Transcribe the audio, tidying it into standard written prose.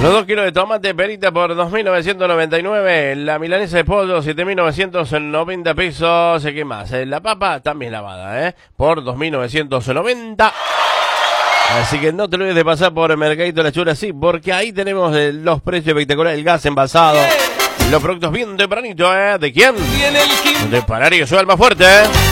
Los 2 kilos de tomate perita por 2.999. La milanesa de pollo, 7.990 pesos. ¿Qué más? La papa también lavada, por 2.990. Así que no te olvides de pasar por el Mercadito La Chura, sí, porque ahí tenemos los precios espectaculares, el gas envasado, los productos bien tempranito, ¿de quién? De Parario, soy el más fuerte,